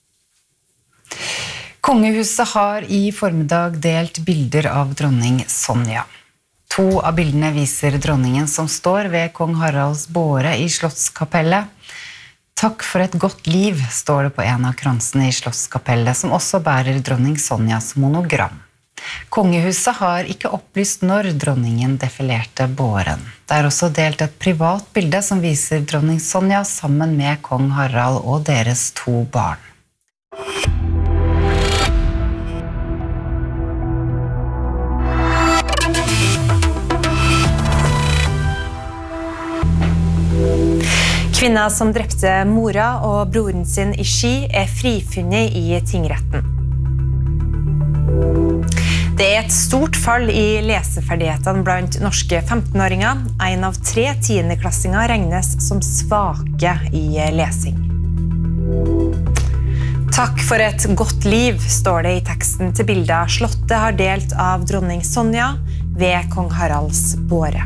Kongehuset har i formiddag delt bilder av dronning Sonja. To av bildene viser dronningen som står ved kong Haralds båre i Slottskapellet. Takk for et godt liv, står det på en av kransene i Slottskapellet, som også bærer dronning Sonjas monogram. Kongehuset har ikke opplyst når dronningen defilerte båren. Det er også delt et privat bilde som viser dronning Sonja sammen med kong Harald og deres to barn. Kvinna som drepte mora og broren sin i Ski er frifunnet i tingretten. Det er et stort fall i leseferdighetene blant norske femtenåringer. En av tre tiendeklassinger regnes som svake i lesing. Takk for et godt liv, står det i teksten til bildet Slottet har delt av dronning Sonja ved kong Haralds båre.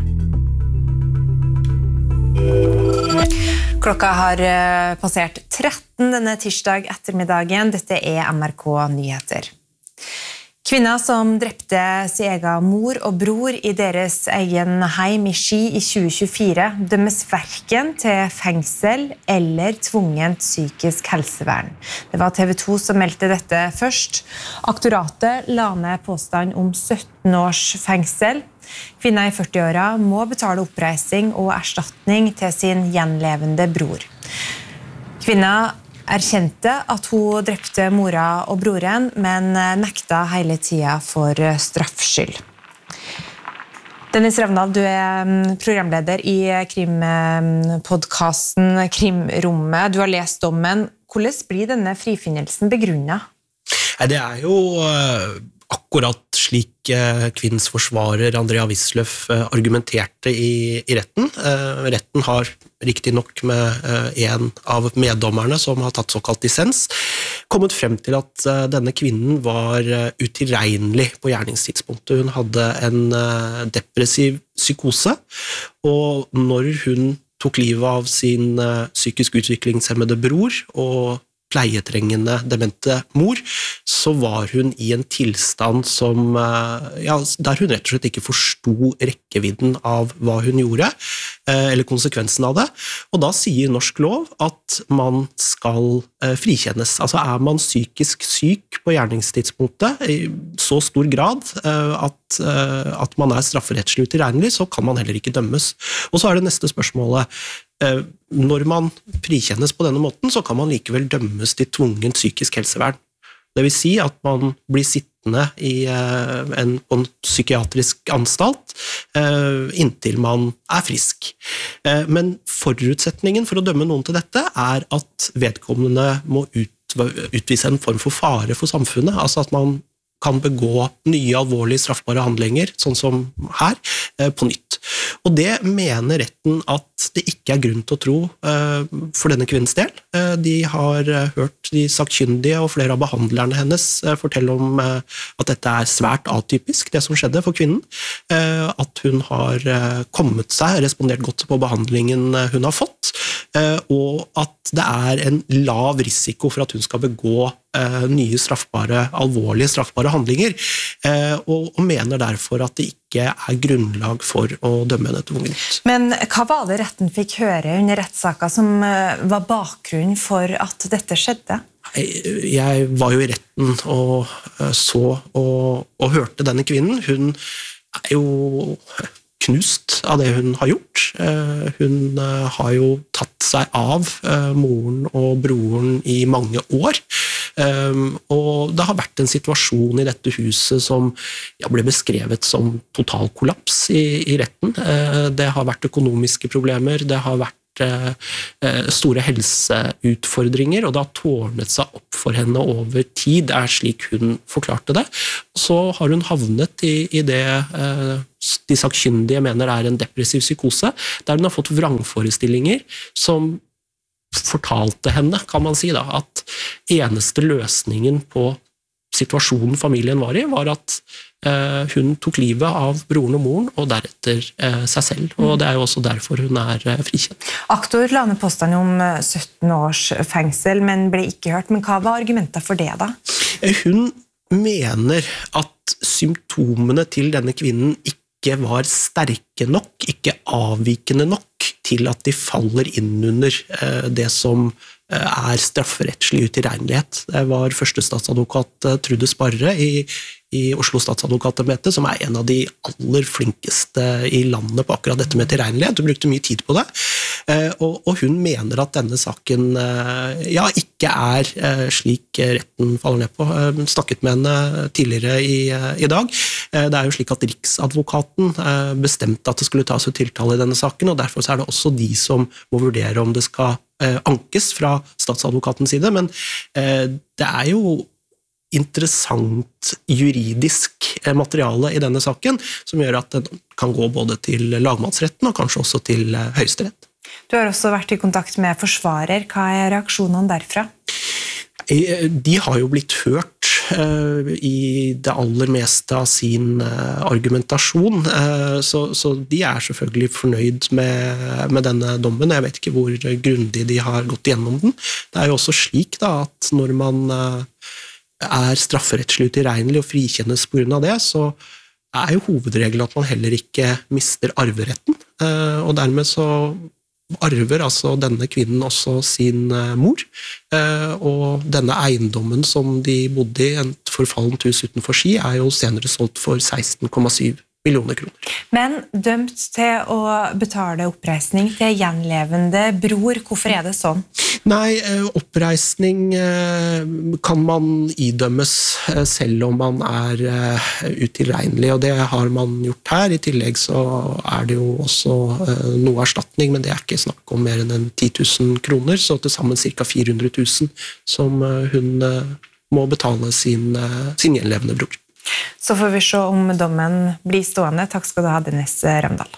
Klokka har passert tretten denne tirsdag ettermiddagen. Dette er N R K Nyheter. Kvinna som drepte sin egen mor og bror i deres egen heim i Ski i tjue tjuefire dømmes hverken til fengsel eller tvungent psykisk helsevern. Det var T V to som meldte dette først. Aktoratet la ned påstand om sytten års fengsel. Kvinna i førtiåra må betale oppreising og erstatning til sin gjenlevende bror. Kvinna erkjente at hun drepte mora og broren, men nekta hele tida for straffskyld. Dennis Ravnald, du er programleder i krimpodcasten Krimrommet. Du har lest dommen. Hvordan blir denne frifinnelsen begrunnet? Det er jo akkurat slik kvinnens forsvarer Andrea Wisløff argumenterte i, i retten. Retten har riktig nok med en av meddommerne som har tatt såkalt dissens, kommet frem til at denne kvinnen var utilregnelig på gjerningstidspunktet. Hun hadde en depressiv psykose, og når hun tok livet av sin psykisk utviklingshemmede bror og pleietrengende demente mor, så var hun i en tilstand som, ja, der hun rett og slett ikke forsto rekkevidden av hva hun gjorde, eller konsekvensen av det. Og da sier norsk lov at man skal frikjennes. Altså er man psykisk syk på gjerningstidspunktet i så stor grad at, at man er strafferettslig utilregnelig, så kan man heller ikke dømmes. Og så er det neste spørsmålet. Når man frikjennes på denne måten, så kan man likevel dømmes til tvungent psykisk helsevern. Det vil si at man blir sittende i en, på en psykiatrisk anstalt inntil man er frisk. Men forutsetningen for å dømme noen til dette er at vedkommende må ut, utvise en form for fare for samfunnet, altså at man kan begå nye alvorlige straffbare handlinger, sånn som her, på nytt. Og det mener retten at det ikke er grunn til å tro for denne kvinnens del. De har hørt de sakkyndige og flere av behandlerne hennes fortelle om at dette er svært atypisk, det som skjedde for kvinnen. At hun har kommet seg, respondert godt på behandlingen hun har fått, og at det er en lav risiko for at hun skal begå nye straffbare, alvorlige straffbare handlinger, og, og mener derfor at det ikke er grunnlag for å dømme henne tvungent. Men hva var det retten fikk høre under rettssaken som var bakgrunnen for at dette skjedde? Jeg var jo i retten og så og, og hørte denne kvinnen. Hun er jo knust av det hun har gjort. Hun har jo tatt seg av moren og broren i mange år. Og det har vært en situasjon i dette huset som ble beskrevet som total kollaps i, i retten. Det har vært økonomiske problemer, det har vært store helseutfordringer, og det har tårnet seg opp for henne over tid, er slik hun forklarte det. Så har hun havnet i, i det de sakkyndige mener er en depressiv psykose, der hun har fått vrangforestillinger som fortalte henne, kan man si da, at eneste løsningen på situasjonen familien var i, var at eh, hun tok livet av broren og moren, og deretter eh, seg selv. Og det er jo også derfor hun er eh, frikjent. Aktor la ned påstand om sytten års fengsel, men ble ikke hørt. Men hva var argumentet for det da? Hun mener at symptomene til denne kvinnen ikke var sterke nok, ikke avvikende nok, til at de faller inn under eh, det som er strafferettslig utilregnelighet. Det var førstestatsadvokat Trude Sparre i, i Oslo statsadvokatembete, som er en av de aller flinkeste i landet på akkurat dette med tilregnelighet. Hun brukte mye tid på det, og, og hun mener at denne saken ja, ikke er slik retten faller ned på. Hun snakket med henne tidligere i, i dag. Det er jo slik at Riksadvokaten bestemte at det skulle tas ut tiltale i denne saken, og derfor er det også de som må vurdere om det skal ankes fra statsadvokatens side, men eh, det er jo interessant juridisk materiale i denne saken, som gjør at den kan gå både til lagmannsretten og kanskje også til eh, Høyesterett. Du har også vært i kontakt med forsvarer. Hva er reaksjonene derfra? De har jo blitt hørt uh, i det aller meste av sin uh, argumentasjon, uh, så, så de er selvfølgelig fornøyd med, med denne dommen. Jeg vet ikke hvor grundig de har gått gjennom den. Det er jo også slik da, at når man uh, er strafferettslig utilregnelig og frikjennes på grunn av det, så er jo hovedregelen at man heller ikke mister arveretten, uh, og dermed så arver altså denne kvinnen også sin mor, og denne eiendommen som de bodde i, et forfallent hus utenfor Ski, er jo senere solgt for seksten komma syv millioner kroner. Men dømt til å betale oppreisning til gjenlevende bror, hvorfor er det sånn? Nei, oppreisning kan man idømmes selv om man er utilregnelig, og det har man gjort her. I tillegg så er det jo også noe erstatning, men det er ikke snakk om mer enn ti tusen kroner, så til sammen ca. fire hundre tusen som hun må betale sin, sin gjenlevende bror. Så får vi se om dommen blir stående. Takk skal du ha, Dennis Ramdal.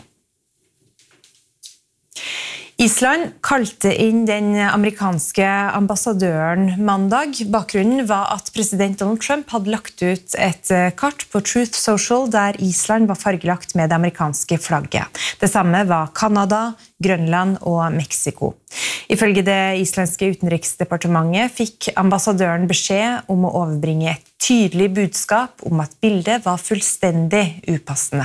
Island kalte inn den amerikanske ambassadøren mandag. Bakgrunnen var at president Donald Trump hadde lagt ut et kart på Truth Social der Island var fargelagt med det amerikanske flagget. Det samme var Kanada, Grønland og Mexico. Ifølge det islandske utenriksdepartementet fikk ambassadøren beskjed om å overbringe et tydelig budskap om at bildet var fullstendig upassende.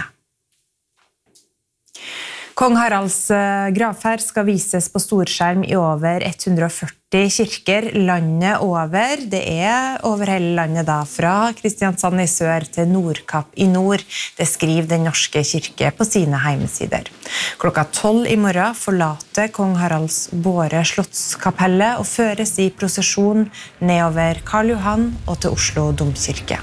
Kong Haralds gravferd skal vises på storskjerm i over hundre og førti kirker landet over. Det er over hele landet da, fra Kristiansand i sør til Nordkapp i nord. Det skriver Den norske kirke på sine heimesider. Klokka tolv i morgen forlater kong Haralds båre Slottskapellet og føres i prosesjon nedover Karl Johan og til Oslo domkirke.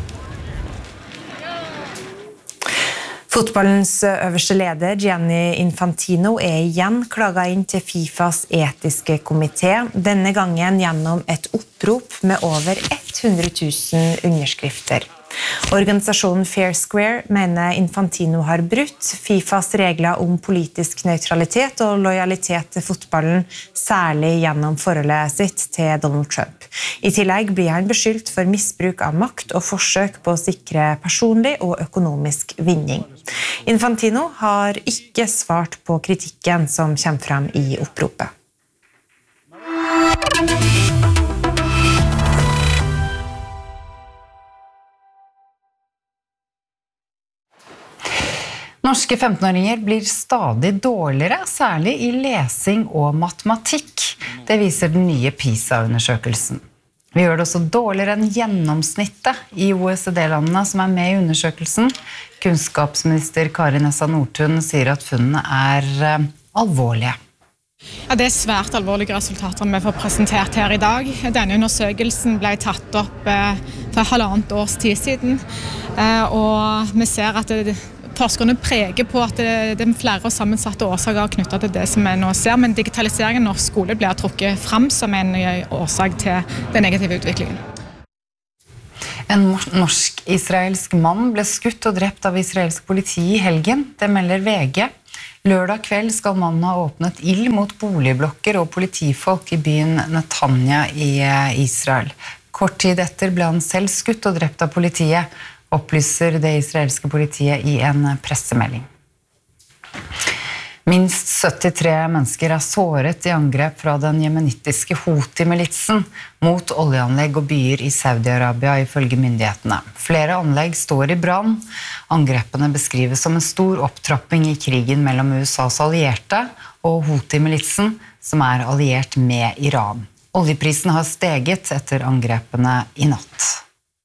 Fotballens øverste leder, Gianni Infantino, er igjen klaget inn til FIFAs etiske komité, denne gangen gjennom et opprop med over hundre tusen underskrifter. Organisasjonen Fair Square mener Infantino har brutt FIFAs regler om politisk nøytralitet og lojalitet til fotballen, særlig gjennom forholdet sitt til Donald Trump. I tillegg blir han beskyldt for misbruk av makt og forsøk på å sikre personlig og økonomisk vinning. Infantino har ikke svart på kritikken som kommer frem i oppropet. Norske femtenåringer blir stadig dårligere, særlig i lesing og matematikk. Det viser den nye PISA-undersøkelsen. Vi gjør det også dårligere enn gjennomsnittet i O E C D-landene som er med i undersøkelsen. Kunnskapsminister Kari Nessa Nordtun sier at funnene er uh, alvorlige. Ja, det er svært alvorlige resultater vi får presentert her i dag. Denne undersøkelsen ble tatt opp uh, for halvannet års tid siden, uh, og vi ser at det forskerne preger på at det er flere sammensatte årsaker knyttet til det som vi nå ser, men digitaliseringen av norsk skole blir trukket frem som en årsak til den negative utviklingen. En norsk-israelsk mann ble skutt og drept av israelsk politi i helgen. Det melder V G. Lørdag kveld skal mannen ha åpnet ild mot boligblokker og politifolk i byen Netanya i Israel. Kort tid etter ble han selv skutt og drept av politiet, opplyser det israelske politiet i en pressemelding. Minst syttitre mennesker er såret i angrep fra den jemenittiske Houthi-militsen mot oljeanlegg og byer i Saudi-Arabia ifølge myndighetene. Flere anlegg står i brann. Angrepene beskrives som en stor opptrapping i krigen mellom U S A's allierte og Houthi-militsen, som er alliert med Iran. Oljeprisen har steget etter angrepene i natt.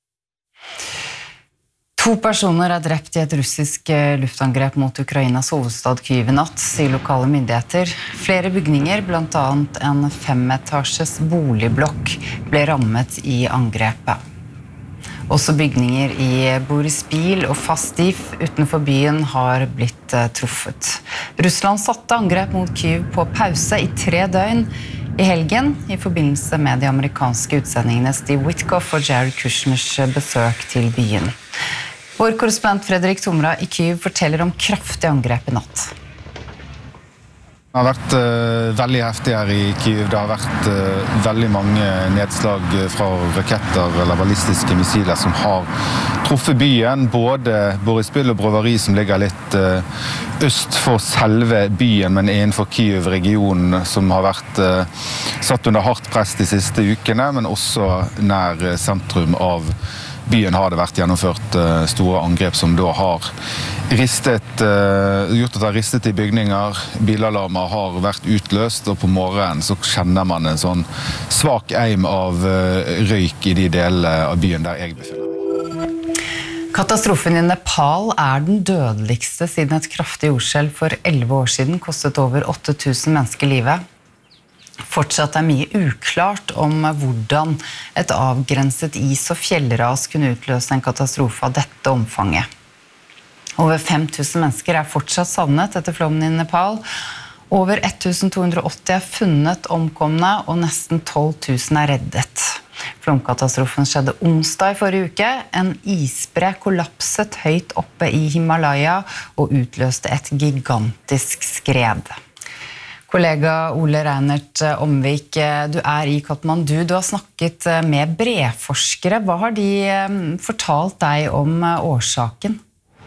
To personer er drept i et russisk luftangrep mot Ukrainas hovedstad Kyiv i natt, sier lokale myndigheter. Flere bygninger, blant annet en femetasjes boligblokk, ble rammet i angrepet. Også bygninger i Boryspil og Fastiv utenfor byen har blitt truffet. Russland satte angrep mot Kyiv på pause i tre døgn i helgen i forbindelse med de amerikanske utsendingene Steve Witkoff og Jared Kushners besøk til byen. Vår korrespondent Fredrik Tomra i Kyiv forteller om kraftig angrep i natt. Det har vært uh, veldig heftig her i Kyiv. Det har vært uh, veldig mange nedslag fra raketter eller ballistiske missiler som har truffet byen. Både Boryspil og Brovary som ligger litt uh, øst for selve byen, men innenfor Kyiv-regionen som har vært uh, satt under hardt press de siste ukene, men også nær uh, sentrum av byen har det vært gjennomført uh, store angrep som da har ristet, uh, gjort at det har ristet i bygninger. Bilalarmer har vært utløst, og på morgenen så kjenner man en sånn svak eim av uh, røyk i de delene av byen der jeg befinner meg. Katastrofen i Nepal er den dødeligste siden et kraftig jordskjelv for elleve år siden kostet over åtte tusen mennesker livet. Fortsatt er mye uklart om hvordan et avgrenset is- og fjellras kunne utløse en katastrofe av dette omfanget. Over fem tusen mennesker er fortsatt savnet etter flommen i Nepal. Over ett tusen to hundre og åtti er funnet omkomne, og nesten tolv tusen er reddet. Flomkatastrofen skjedde onsdag i forrige uke. En isbre kollapset høyt oppe i Himalaya og utløste et gigantisk skred. Kollega Ole Reinert Omvik, du er i Kathmandu. Du har snakket med breforskere. Hva har de fortalt deg om årsaken?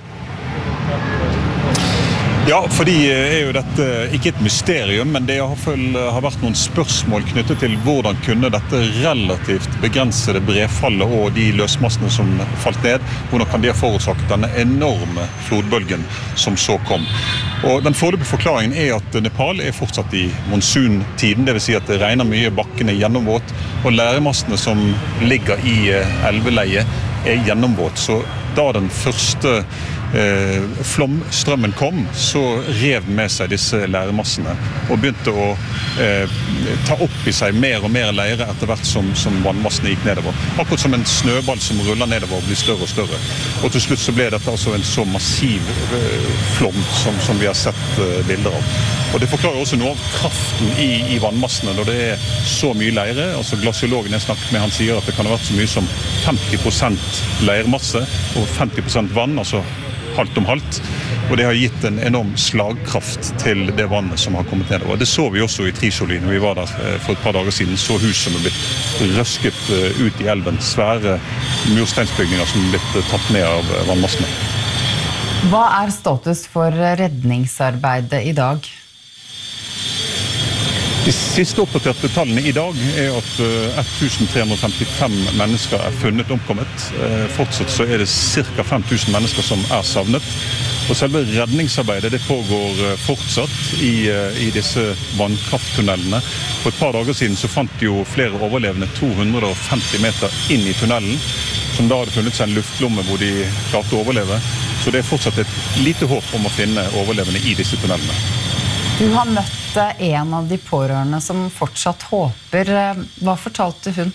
Ja, for de er jo dette ikke et mysterium, men det har, har vært noen spørsmål knyttet til hvordan kunne dette relativt begrensede brefallet og de løsmassene som falt ned, hvordan kan de ha forårsaket denne enorme flodbølgen som så kom. Og den foreløpige forklaringen er at Nepal er fortsatt i monsuntiden, det vil si at det regner mye, bakken er gjennomvåt, og læremassene som ligger i elveleiet er gjennomvåt. Så da den første eh, flomstrømmen kom, så rev den med seg disse læremassene og begynte å eh, ta opp i seg mer og mer leire etter hvert som, som vannmassene gikk nedover. Akkurat som en snøball som ruller nedover og blir større og større. Og til slutt så ble dette altså en så massiv eh, flom som, som vi har sett eh, bilder av. Og det forklarer også noe av kraften i, i vannmassene når det er så mye leire. Altså glasiologen jeg snakket med, han sier at det kan ha vært så mye som femti prosent leirmasse og femti prosent vann, altså halvt om halvt. Og det har gitt en enorm slagkraft til det vannet som har kommet nedover. Det så vi også i Trisholi når vi var der for et par dager siden, så hus som er blitt røsket ut i elven. Svære mursteinsbygninger som er blitt tatt ned av vannmassene. Hva er status for redningsarbeidet i dag? De siste oppdaterte tallene i dag er at tretten femtifem mennesker er funnet omkommet. Fortsatt så er det ca. fem tusen mennesker som er savnet. Og selve redningsarbeidet det pågår fortsatt i, i disse vannkrafttunnelene. For et par dager siden så fant jo flere overlevende to hundre og femti meter inn i tunnelen, som da hadde funnet seg en luftlomme hvor de klarte å overleve. Så det er fortsatt et lite håp om å finne overlevende i disse tunnelene. Du har møtt en av de pårørende som fortsatt håper. Hva fortalte hun?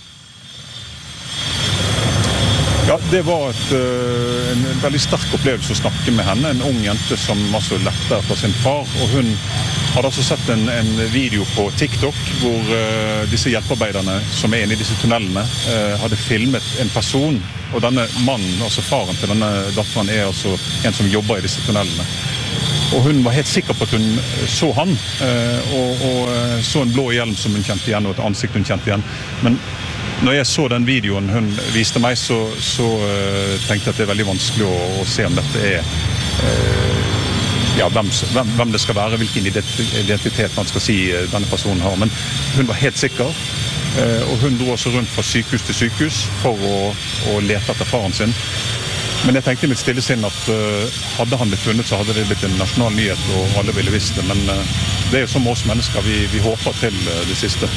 Ja, det var et, en veldig sterk opplevelse å snakke med henne. En ung jente som altså lette etter sin far. Og hun hadde altså sett en, en video på TikTok hvor uh, disse hjelpearbeiderne som er inne i disse tunnelene uh, hadde filmet en person. Og denne mannen, altså faren til denne datteren, er altså en som jobber i disse tunnelene. Og hun var helt sikker på at hun så han, og, og så en blå hjelm som hun kjente igjen, og et ansikt hun kjente igjen. Men når jeg så den videoen hun viste meg, så, så tenkte jeg at det er veldig vanskelig å, å se om dette er ja, hvem, hvem, hvem det skal være, hvilken identitet man skal si denne personen har. Men hun var helt sikker, og hun dro også rundt fra sykehus til sykehus for å, å lete etter faren sin. Men jeg tenkte i mitt stille sinn at uh, hadde han blitt funnet, så hadde det blitt en nasjonal nyhet, og alle ville visst det. Men uh, det er jo som oss mennesker, vi, vi håper til uh, det siste.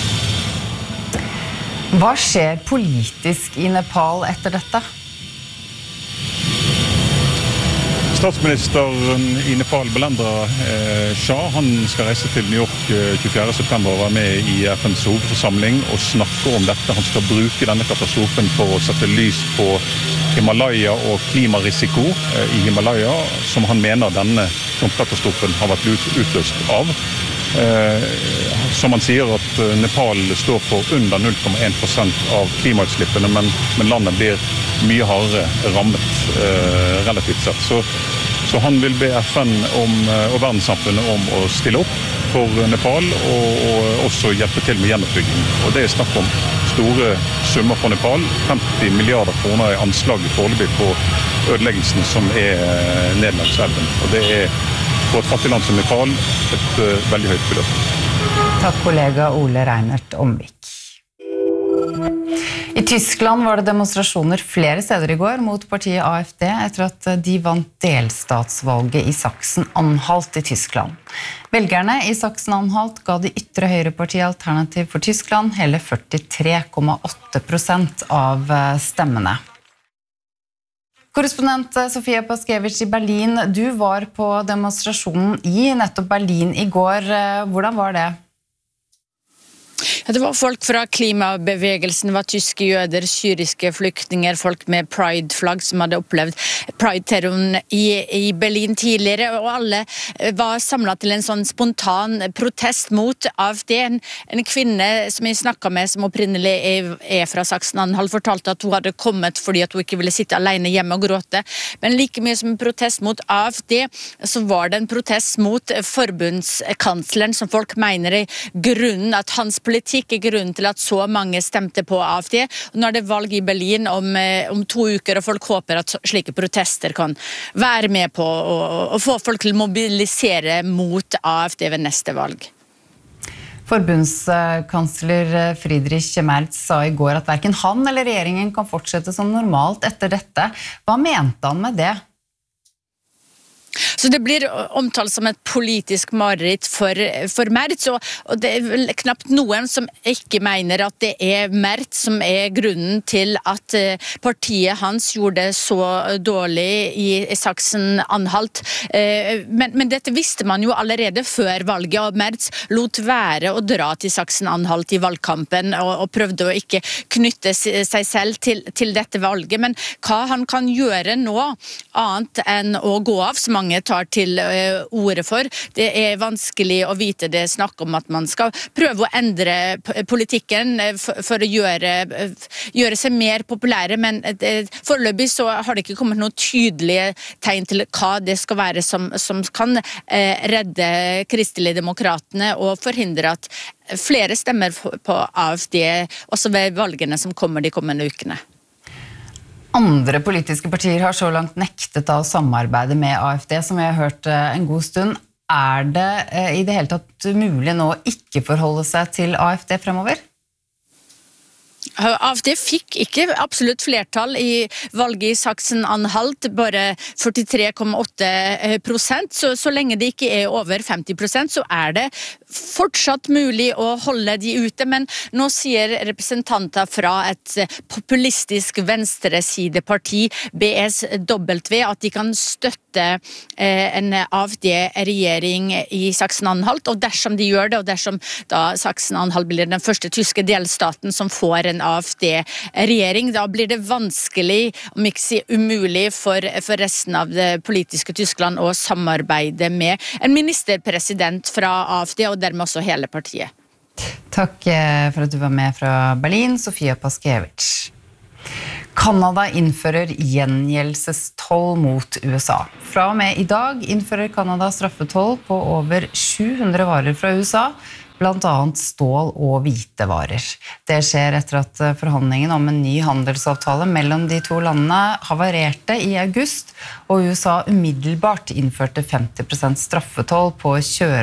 Hva skjer politisk i Nepal etter dette? Statsministeren i Nepal, Belendra eh, Shah, han skal reise til New York eh, tjuefjerde september og være med i F N's hovedforsamling og snakke om dette. Han skal bruke denne katastrofen for å sette lys på Himalaya og klimarisiko eh, i Himalaya, som han mener denne katastrofen har vært ut, utløst av. Eh, som han sier at Nepal står for under null komma én prosent av klimautslippene, men, men landet blir mye hardere rammet eh, relativt sett. Så, så han vil be F N om, og verdenssamfunnet om å stille opp for Nepal og, og også hjelpe til med gjenoppbygging. Og det er snakk om store summer for Nepal, femti milliarder kroner i anslag foreløpig på ødeleggelsene som er nedenlangs elven. Og det er for et fattig land som Nepal et uh, veldig høyt beløp. Takk kollega Ole Reinert Omvik. I Tyskland var det demonstrasjoner flere steder i går mot partiet A F D etter at de vant delstatsvalget i Sachsen-Anhalt i Tyskland. Velgerne i Sachsen-Anhalt ga de ytre høyrepartiet Alternativ for Tyskland hele førtitre komma åtte prosent av stemmene. Korrespondent Sofia Paskevich i Berlin, du var på demonstrasjonen i nettopp Berlin i går. Hvordan var det? Ja, det var folk fra klimabevegelsen, det var tyske jøder, syriske flyktninger, folk med pride-flagg som hadde opplevd pride-terroren i, i Berlin tidligere, og alle var samlet til en sånn spontan protest mot A F D. En, en kvinne som jeg snakket med, som opprinnelig er, er fra Sachsen-Anhalt, fortalte at hun hadde kommet fordi at hun ikke ville sitte alene hjemme og gråte. Men like mye som en protest mot A F D, så var det en protest mot forbundskansleren, som folk mener er grunnen at hans politikk er grunnen til at så mange stemte på A F D. Og nå er det valg i Berlin om, om to uker, og folk håper at slike protester kan være med på å, å få folk til å mobilisere mot A F D ved neste valg. Forbundskansler Friedrich Merz sa i går at hverken han eller regjeringen kan fortsette som normalt etter dette. Hva mente han med det? Så det blir omtalt som et politisk mareritt for, for Merz, og, og det er vel knapt noen som ikke mener at det er Merz som er grunnen til at partiet hans gjorde det så dårlig i Sachsen-Anhalt. Men, men dette visste man jo allerede før valget, og Merz lot være å dra til Sachsen-Anhalt i valgkampen og, og prøvde å ikke knytte seg selv til, til dette valget. Men hva han kan gjøre nå, annet enn å gå av, så mange tar til uh, ordet for. Det er vanskelig å vite. Det snakk om at man skal prøve å endre politikken uh, for, for å gjøre, uh, gjøre seg mer populære, men uh, foreløpig så har det ikke kommet noen tydelige tegn til hva det skal være som, som kan uh, redde kristelige demokratene og forhindre at flere stemmer på A F D også ved valgene som kommer de kommende ukene. Andre politiske partier har så langt nektet av å samarbeide med A F D, som vi har hørt en god stund. Er det i det hele tatt mulig nå å ikke forholde seg til A F D fremover? A F D fikk ikke absolutt flertall i valget i Sachsen-Anhalt, bare førtitre komma åtte prosent, så, så lenge det ikke er over femti prosent, så er det fortsatt mulig å holde de ute, men nå sier representanter fra et populistisk venstresideparti, B S W, at de kan støtte eh, en A F D-regjering i Sachsen-Anhalt, og dersom de gjør det, og dersom da Sachsen-Anhalt blir den første tyske delstaten som får en A F D-regjering, da blir det vanskelig, om ikke si umulig, for, for resten av det politiske Tyskland å samarbeide med en ministerpresident fra A F D, og dermed også hele partiet. Takk for at du var med fra Berlin, Sofia Paskevich. Kanada innfører gjengjeldelsestoll mot U S A. Fra og med i dag innfører Kanada straffetoll på over sju hundre varer fra U S A, blant annet stål og hvitevarer. Det skjer etter at forhandlingen om en ny handelsavtale mellom de to landene havarerte i august, og U S A umiddelbart innførte femti prosent straffetoll på kjøre